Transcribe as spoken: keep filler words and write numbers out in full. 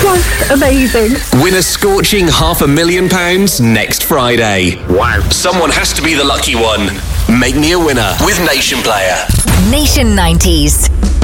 was amazing. Win a scorching half a million pounds next Friday. Wow. Someone has to be the lucky one. Make me a winner with Nation Player. Nation nineties.